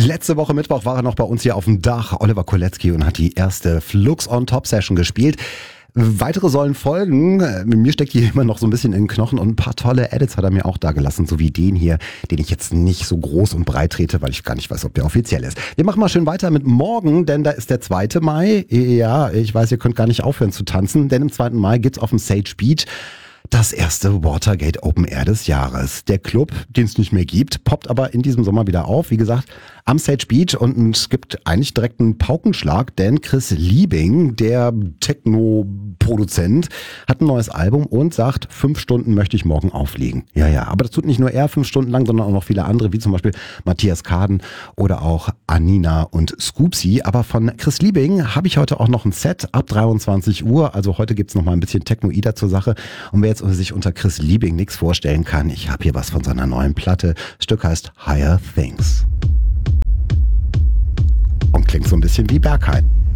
Letzte Woche Mittwoch war er noch bei uns hier auf dem Dach, Oliver Kolecki, und hat die erste Flux on Top Session gespielt. Weitere sollen folgen. Mir steckt hier immer noch so ein bisschen in den Knochen und ein paar tolle Edits hat er mir auch da gelassen, so wie den hier, den ich jetzt nicht so groß und breit trete, weil ich gar nicht weiß, ob der offiziell ist. Wir machen mal schön weiter mit morgen, denn da ist der 2. Mai. Ja, ich weiß, ihr könnt gar nicht aufhören zu tanzen, denn am 2. Mai gibt's auf dem Sage Beach das erste Watergate Open Air des Jahres. Der Club, den es nicht mehr gibt, poppt aber in diesem Sommer wieder auf. Wie gesagt, am Sage Beach, und es gibt eigentlich direkt einen Paukenschlag, denn Chris Liebing, der Techno-Produzent, hat ein neues Album und sagt, 5 Stunden möchte ich morgen auflegen. Ja, aber das tut nicht nur er 5 Stunden lang, sondern auch noch viele andere, wie zum Beispiel Matthias Kaden oder auch Anina und Scoopsy. Aber von Chris Liebing habe ich heute auch noch ein Set ab 23 Uhr. Also heute gibt's noch mal ein bisschen Techno-Ida zur Sache. Und wer jetzt sich unter Chris Liebing nichts vorstellen kann, ich habe hier was von seiner neuen Platte. Das Stück heißt Higher Things. Und klingt so ein bisschen wie Berghain.